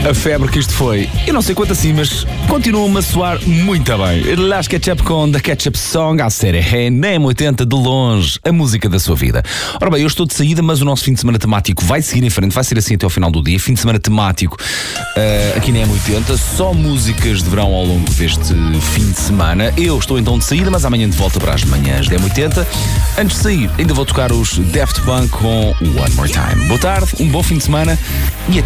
A febre que isto foi, eu não sei quanto assim, mas continua-me a soar muito bem. Last Ketchup com The Ketchup Song, à série é na M80, de longe, a música da sua vida. Ora bem, eu estou de saída, mas o nosso fim de semana temático vai seguir em frente, vai ser assim até ao final do dia. Fim de semana temático aqui na M80, só músicas de verão ao longo deste fim de semana. Eu estou então de saída, mas amanhã de volta para as manhãs da M80. Antes de sair, ainda vou tocar os Daft Punk com One More Time. Boa tarde, um bom fim de semana e